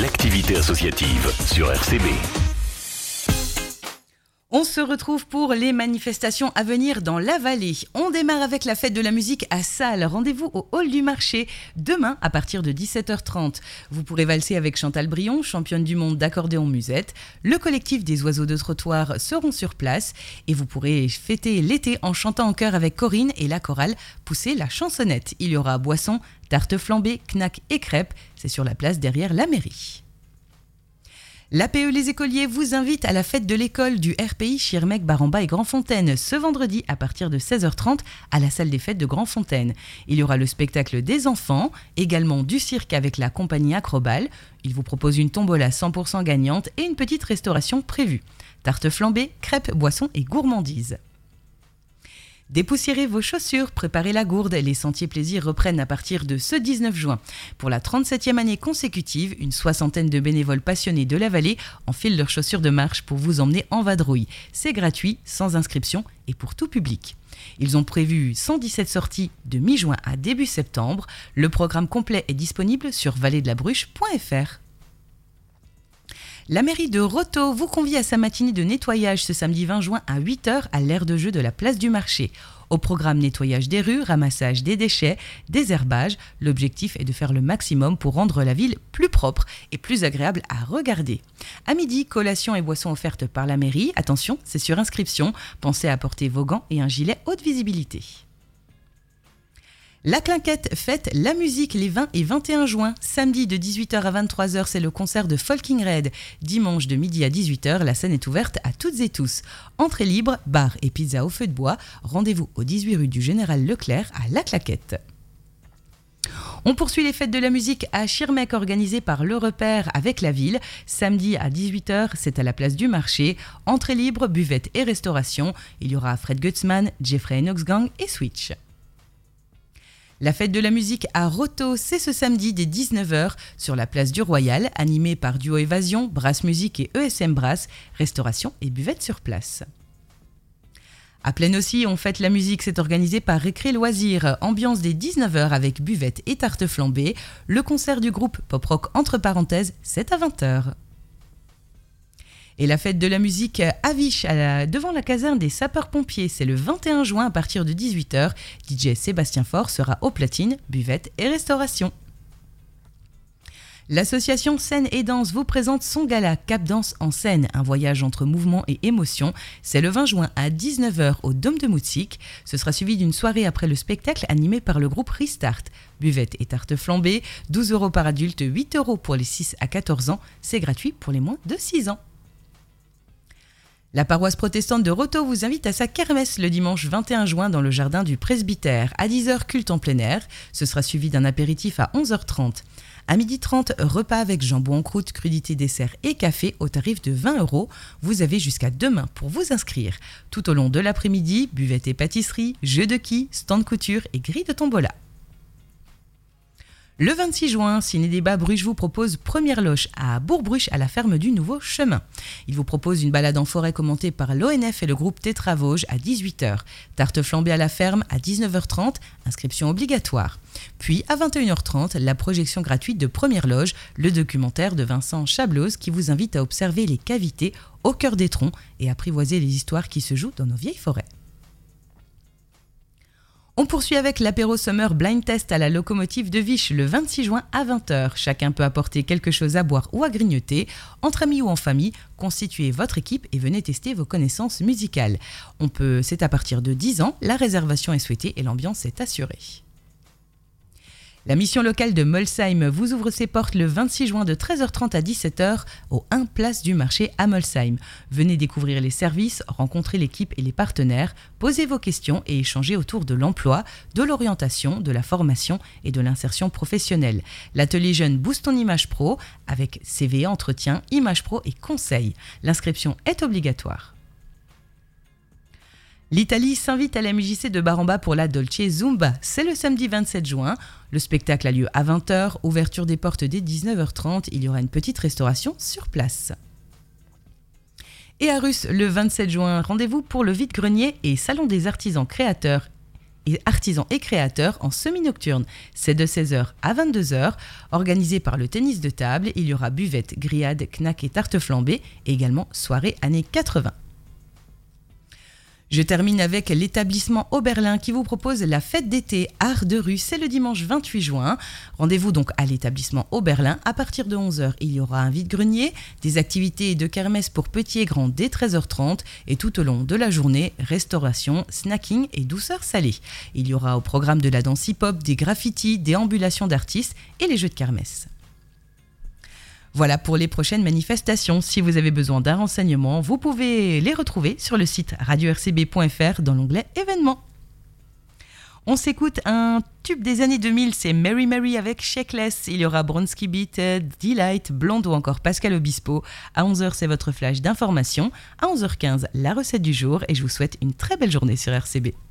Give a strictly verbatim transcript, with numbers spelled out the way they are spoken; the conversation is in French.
l'activité associative sur R C B. On se retrouve pour les manifestations à venir dans la vallée. On démarre avec la fête de la musique à Salles. Rendez-vous au hall du marché demain à partir de dix-sept heures trente. Vous pourrez valser avec Chantal Brion, championne du monde d'accordéon musette. Le collectif des oiseaux de trottoir seront sur place et vous pourrez fêter l'été en chantant en chœur avec Corinne et la chorale Pousser la chansonnette. Il y aura boissons, tartes flambées, knacks et crêpes. C'est sur la place derrière la mairie. L'A P E Les Écoliers vous invite à la fête de l'école du R P I Schirmeck, Baramba et Grandfontaine ce vendredi à partir de seize heures trente à la salle des fêtes de Grandfontaine. Il y aura le spectacle des enfants, également du cirque avec la compagnie Acrobal. Il vous propose une tombola cent pour cent gagnante et une petite restauration prévue. Tartes flambées, crêpes, boissons et gourmandises. Dépoussiérez vos chaussures, préparez la gourde. Les sentiers plaisirs reprennent à partir de ce dix-neuf juin. Pour la trente-septième année consécutive, une soixantaine de bénévoles passionnés de la vallée enfilent leurs chaussures de marche pour vous emmener en vadrouille. C'est gratuit, sans inscription et pour tout public. Ils ont prévu cent dix-sept sorties de mi-juin à début septembre. Le programme complet est disponible sur vallée de la bruche point f r. La mairie de Roto vous convie à sa matinée de nettoyage ce samedi vingt juin à huit heures à l'aire de jeu de la place du marché. Au programme nettoyage des rues, ramassage des déchets, désherbage. L'objectif est de faire le maximum pour rendre la ville plus propre et plus agréable à regarder. À midi, collation et boissons offertes par la mairie. Attention, c'est sur inscription. Pensez à apporter vos gants et un gilet haute visibilité. La Clinquette fête la musique les vingt et vingt et un juin. Samedi de dix-huit heures à vingt-trois heures, c'est le concert de Folking Red. Dimanche de midi à dix-huit heures, la scène est ouverte à toutes et tous. Entrée libre, bar et pizza au feu de bois. Rendez-vous au dix-huit rue du Général Leclerc à La Claquette. On poursuit les fêtes de la musique à Schirmeck organisées par Le Repère avec la ville. Samedi à dix-huit heures, c'est à la place du marché. Entrée libre, buvette et restauration. Il y aura Fred Gutzmann, Jeffrey Knox Gang et Switch. La fête de la musique à Roto, c'est ce samedi dès dix-neuf heures sur la place du Royal, animée par Duo Évasion, Brass Musique et E S M Brass, restauration et buvette sur place. À Plaine aussi, on fête la musique, c'est organisé par Récré Loisirs, ambiance dès dix-neuf heures avec buvette et tartes flambées. Le concert du groupe Pop Rock entre parenthèses, c'est à vingt heures. Et la fête de la musique à Viche, à la, devant la caserne des sapeurs-pompiers, c'est le vingt et un juin à partir de dix-huit heures. D J Sébastien Faure sera aux platines, buvette et restauration. L'association Scène et Danse vous présente son gala Cap Danse en scène, un voyage entre mouvement et émotion. C'est le vingt juin à dix-neuf heures au Dôme de Moutsik. Ce sera suivi d'une soirée après le spectacle animé par le groupe Restart. Buvette et tartes flambées, douze euros par adulte, huit euros pour les six à quatorze ans. C'est gratuit pour les moins de six ans. La paroisse protestante de Roto vous invite à sa kermesse le dimanche vingt et un juin dans le jardin du presbytère. À dix heures, culte en plein air. Ce sera suivi d'un apéritif à onze heures trente. À midi trente, repas avec jambon en croûte, crudité, dessert et café au tarif de vingt euros. Vous avez jusqu'à demain pour vous inscrire. Tout au long de l'après-midi, buvette et pâtisserie, jeux de quilles, stand couture et grille de tombola. Le vingt-six juin, Ciné Débat Bruges vous propose Première Loche à Bourg-Bruche à la ferme du Nouveau Chemin. Il vous propose une balade en forêt commentée par l'O N F et le groupe Tétra Vosges à dix-huit heures. Tarte flambée à la ferme à dix-neuf heures trente, inscription obligatoire. Puis à vingt et une heures trente, la projection gratuite de Première Loge, le documentaire de Vincent Chabloz qui vous invite à observer les cavités au cœur des troncs et apprivoiser les histoires qui se jouent dans nos vieilles forêts. On poursuit avec l'apéro Summer Blind Test à la locomotive de Viche le vingt-six juin à vingt heures. Chacun peut apporter quelque chose à boire ou à grignoter. Entre amis ou en famille, constituez votre équipe et venez tester vos connaissances musicales. On peut, c'est à partir de dix ans, la réservation est souhaitée et l'ambiance est assurée. La mission locale de Molsheim vous ouvre ses portes le vingt-six juin de treize heures trente à dix-sept heures au un place du marché à Molsheim. Venez découvrir les services, rencontrer l'équipe et les partenaires, posez vos questions et échanger autour de l'emploi, de l'orientation, de la formation et de l'insertion professionnelle. L'atelier jeune Boost ton image pro avec C V, entretien, image pro et conseils. L'inscription est obligatoire. L'Italie s'invite à la M J C de Baramba pour la Dolce Zumba. C'est le samedi vingt-sept juin. Le spectacle a lieu à vingt heures. Ouverture des portes dès dix-neuf heures trente. Il y aura une petite restauration sur place. Et à Russe, le vingt-sept juin, rendez-vous pour le vide-grenier et salon des artisans créateurs et artisans et créateurs en semi-nocturne. C'est de seize heures à vingt-deux heures. Organisé par le tennis de table, il y aura buvette, grillade, knack et tarte flambée, et également soirée années quatre-vingts. Je termine avec l'établissement Oberlin qui vous propose la fête d'été Art de rue. C'est le dimanche vingt-huit juin. Rendez-vous donc à l'établissement Oberlin. À partir de onze heures, il y aura un vide-grenier, des activités de kermesse pour petits et grands dès treize heures trente et tout au long de la journée, restauration, snacking et douceur salée. Il y aura au programme de la danse hip-hop, des graffitis, des ambulations d'artistes et les jeux de kermesse. Voilà pour les prochaines manifestations. Si vous avez besoin d'un renseignement, vous pouvez les retrouver sur le site radio r c b point f r dans l'onglet événements. On s'écoute un tube des années deux mille, c'est Mary Mary avec Shakeless. Il y aura Bronski Beat, Delight, Blonde ou encore Pascal Obispo. À onze heures, c'est votre flash d'information. À onze heures quinze, la recette du jour et je vous souhaite une très belle journée sur R C B.